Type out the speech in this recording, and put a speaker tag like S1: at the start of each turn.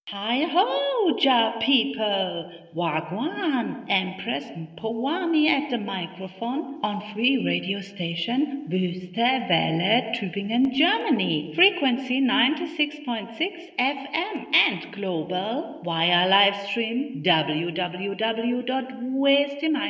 S1: Hi ho, Ja people! Wagwan, Empress Powami at the microphone on free radio station Wüste Welle, Tübingen, Germany. Frequency 96.6 FM and global via livestream www.westemeister.com.